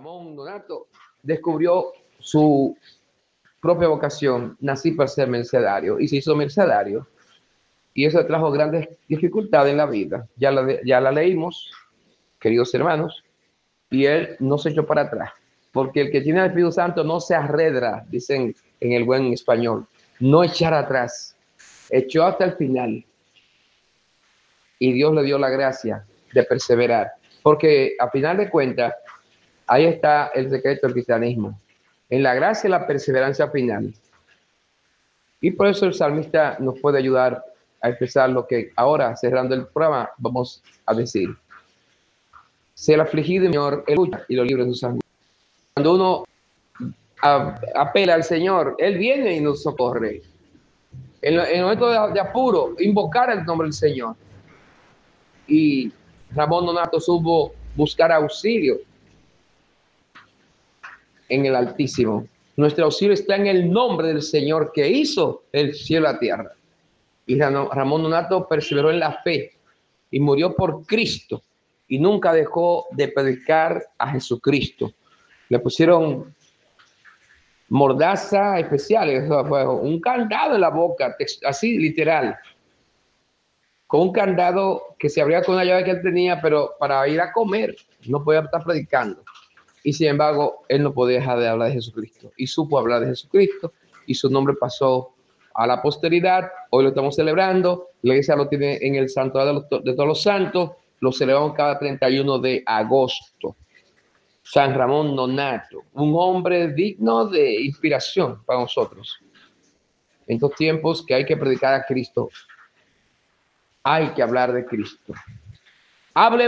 Ramón Nonato descubrió su propia vocación. Nací para ser mercedario y se hizo mercedario. Y eso trajo grandes dificultades en la vida. Ya la leímos, queridos hermanos, y él no se echó para atrás. Porque el que tiene el Espíritu Santo no se arredra, dicen en el buen español. No echar atrás. Echó hasta el final. Y Dios le dio la gracia de perseverar. Porque a final de cuentas, ahí está el secreto del cristianismo. En la gracia y la perseverancia final. Y por eso el salmista nos puede ayudar a expresar lo que ahora, cerrando el programa, vamos a decir. Sea el afligido, Señor, él lucha y lo libre de sus angustia. Cuando uno apela al Señor, Él viene y nos socorre. En el momento de apuro, invocar el nombre del Señor. Y Ramón Nonato supo buscar auxilio en el Altísimo. Nuestro auxilio está en el nombre del Señor que hizo el cielo y la tierra. Y Ramón Nonato perseveró en la fe y murió por Cristo y nunca dejó de predicar a Jesucristo. Le pusieron mordaza especial, un candado en la boca, así literal, con un candado que se abría con una llave que él tenía, pero para ir a comer, no podía estar predicando. Y sin embargo, él no podía dejar de hablar de Jesucristo. Y supo hablar de Jesucristo y su nombre pasó a la posteridad. Hoy lo estamos celebrando. La iglesia lo tiene en el santuario de todos los santos. Lo celebramos cada 31 de agosto. San Ramón Nonato, un hombre digno de inspiración para nosotros. En estos tiempos que hay que predicar a Cristo, hay que hablar de Cristo. Hable